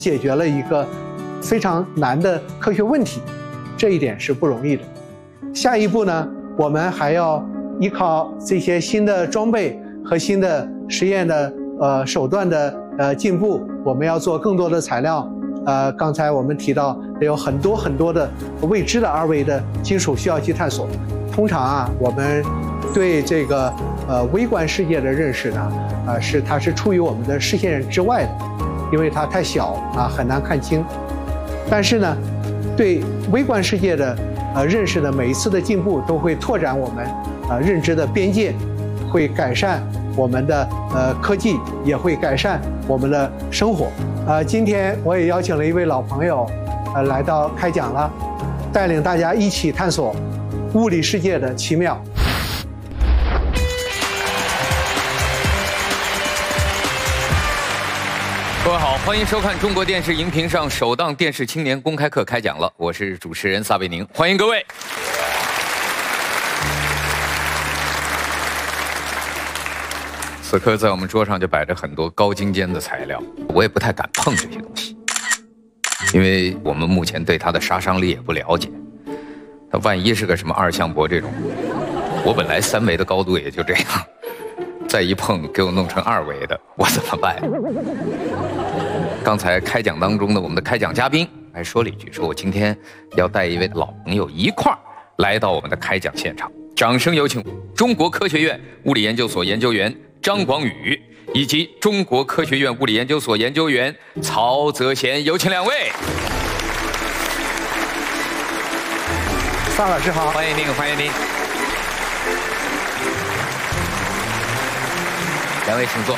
解决了一个非常难的科学问题，这一点是不容易的。下一步呢，我们还要依靠这些新的装备和新的实验的手段的进步，我们要做更多的材料。刚才我们提到有很多的未知的二维的金属需要去探索。通常啊，我们对这个微观世界的认识呢，它是处于我们的视线之外的，因为它太小啊，很难看清。但是呢，对微观世界的认识的每一次的进步，都会拓展我们认知的边界，会改善我们的科技，也会改善我们的生活。今天我也邀请了一位老朋友来到开讲了，带领大家一起探索物理世界的奇妙。 各位好，欢迎收看中国电视荧屏上首档电视青年公开课开讲了，我是主持人撒贝宁，欢迎各位。此刻在我们桌上就摆着很多高精尖的材料，我也不太敢碰这些东西，因为我们目前对它的杀伤力也不了解。它万一是个什么二向箔这种，我本来3维的高度也就这样，再一碰给我弄成2维的，我怎么办？刚才开讲当中的我们的开讲嘉宾还说了一句，说我今天要带一位老朋友一块儿来到我们的开讲现场。掌声有请中国科学院物理研究所研究员张广宇以及中国科学院物理研究所研究员曹泽贤，有请2位。 撒老师好， 欢迎您，欢迎您。2位请坐。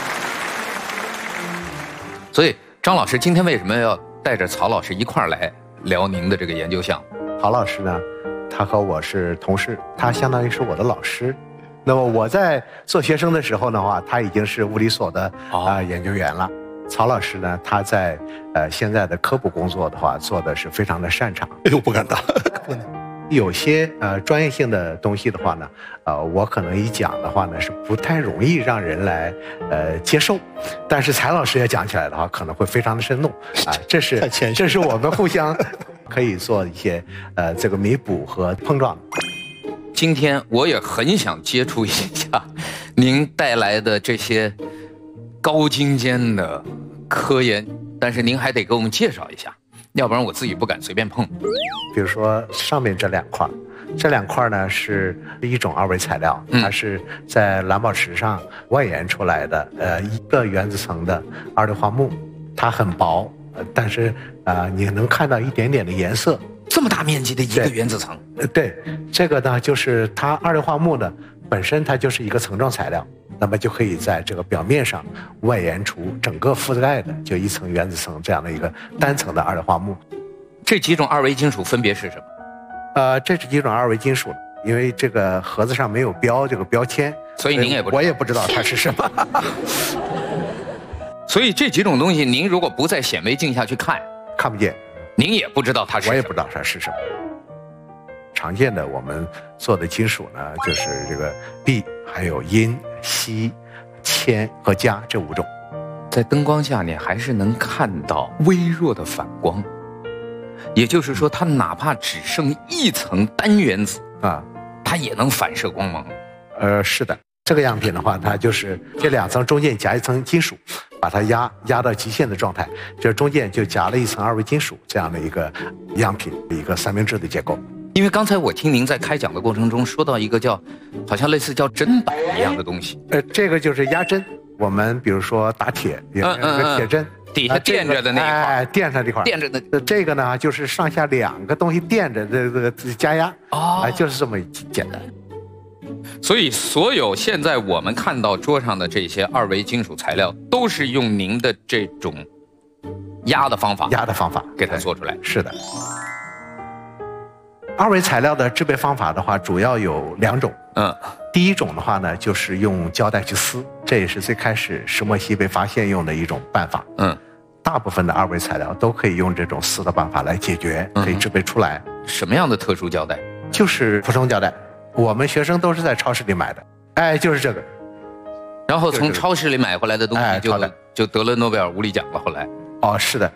所以张老师今天为什么要带着曹老师一块儿来聊您的这个研究项目？ 曹老师呢，他和我是同事，他相当于是我的老师。那么我在做学生的时候的话，他已经是物理所的研究员了。曹老师呢，他在现在的科普工作的话，做的是非常的擅长。 哎呦，不敢当。 有些专业性的东西的话呢，我可能一讲的话呢是不太容易让人来接受，但是蔡老师也讲起来的话，可能会非常的生动啊。这是我们互相可以做一些这个弥补和碰撞。 今天我也很想接触一下您带来的这些高精尖的科研，但是您还得给我们介绍一下，要不然我自己不敢随便碰。 比如说上面这2块，这2块呢是一种2维材料，它是在蓝宝石上外延出来的一个原子层的二硫化钼，它很薄，但是你能看到一点点的颜色。 这么大面积的一个原子层？ 对，这个呢就是它二硫化钼呢本身它就是一个层状材料，那么就可以在这个表面上外延出整个覆盖的就一层原子层这样的一个单层的二硫化钼。 这几种2维金属分别是什么？ 这是几种2维金属，因为这个盒子上没有标这个标签， 所以您也不知道。 我也不知道它是什么。 所以这几种东西，您如果不在显微镜下去看不见， 您也不知道它是什么。 我也不知道它是什么。常见的我们做的金属呢，就是这个铋，还有铟、锡、铅和镓这5种。 在灯光下，你还是能看到微弱的反光，也就是说，它哪怕只剩一层单原子啊，它也能反射光芒。 是的，这个样品的话，它就是这2层中间夹一层金属，把它压到极限的状态，这中间就夹了一层2维金属这样的一个样品，一个三明治的结构。 因为刚才我听您在开讲的过程中说到一个好像类似叫砧板一样的东西， 这个就是压针。我们比如说打铁，有个铁针， 底下垫着的那一块， 垫上这块， 垫着的这个呢，就是上下2个东西垫着这个加压，就是这么简单。 所以，所有现在我们看到桌上的这些2维金属材料，都是用您的这种压的方法给它做出来。 是的。2维材料的制备方法的话，主要有2种。第一种的话呢，就是用胶带去撕，这也是最开始石墨烯被发现用的一种办法。大部分的2维材料都可以用这种撕的办法来解决，可以制备出来。 什么样的特殊胶带？ 就是普通胶带，我们学生都是在超市里买的。就是这个。 然后从超市里买回来的东西就得了诺贝尔物理奖了。后来。 是的，